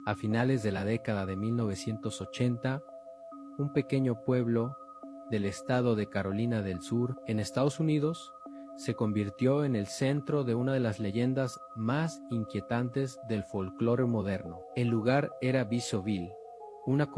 A finales de la década de 1980, un pequeño pueblo del estado de Carolina del Sur, en Estados Unidos, se convirtió en el centro de una de las leyendas más inquietantes del folclore moderno. El lugar era Bishopville, una